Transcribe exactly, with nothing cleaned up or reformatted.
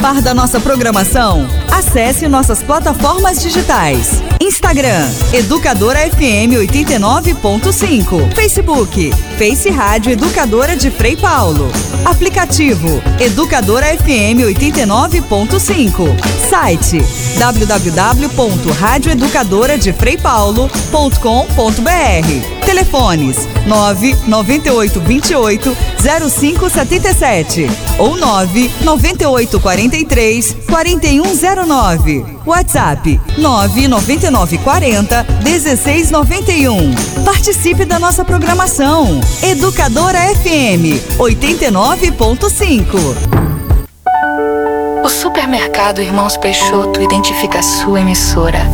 participar da nossa programação? Acesse nossas plataformas digitais. Instagram, Educadora F M oitenta e nove ponto cinco. Facebook, Face Rádio Educadora de Frei Paulo. Aplicativo, Educadora F M oitenta e nove ponto cinco. Site, w w w ponto rádio educadora de frei paulo ponto com ponto b r. Telefones, nove nove oito dois oito zero cinco sete sete ou nove nove oito quatro três quatro um zero nove. WhatsApp, nove nove nove quatro zero um seis nove um. Participe da nossa programação. Educadora F M oitenta e nove ponto cinco. O Supermercado Irmãos Peixoto identifica a sua emissora